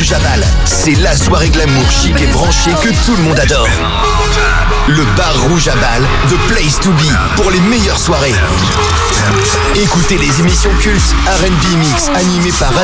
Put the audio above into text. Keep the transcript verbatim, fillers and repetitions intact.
Rouge à Bâle. C'est la soirée glamour chic et branchée que tout le monde adore. Le bar Rouge à Bâle, The Place to Be, pour les meilleures soirées. Écoutez les émissions cultes R and B Mix animées par